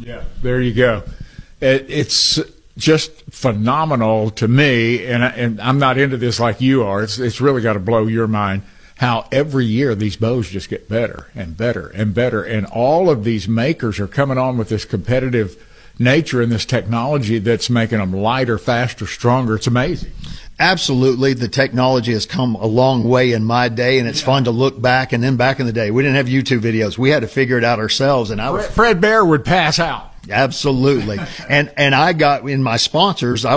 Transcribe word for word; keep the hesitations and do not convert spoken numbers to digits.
Yeah, there you go. It, it's just phenomenal to me, and, and I'm not into this like you are. It's, it's really got to blow your mind how every year these bows just get better and better and better, and all of these makers are coming on with this competitive nature and this technology that's making them lighter, faster, stronger. It's amazing. Absolutely. The technology has come a long way in my day, and it's yeah. fun to look back. And then back in the day, we didn't have YouTube videos. We had to figure it out ourselves. And I was Fred Bear would pass out. Absolutely. and and I got in my sponsors, I